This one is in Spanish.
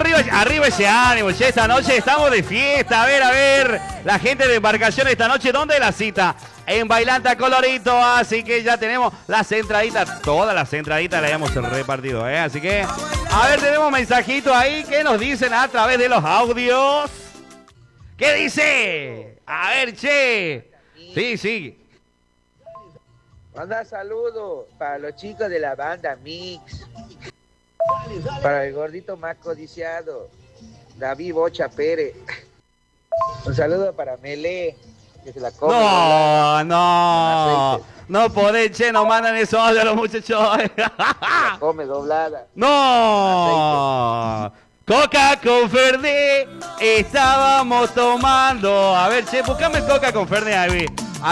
arriba ese ánimo, che, esta noche estamos de fiesta. A ver, la gente de embarcación esta noche, ¿dónde es la cita? En Bailanta Colorito, así que ya tenemos las entraditas, todas las entraditas las hemos repartido, ¿eh? Así que, a ver, tenemos mensajitos ahí que nos dicen a través de los audios. ¿Qué dice? A ver, che. Sí. Manda saludos para los chicos de la banda Mix. Para el gordito más codiciado, David Bocha Pérez. Un saludo para Melé, que se la come. No podés, che, no mandan eso a los muchachos. La come doblada. No. Coca con Fernet estábamos tomando. A ver, che, buscame Coca con Fernet ahí.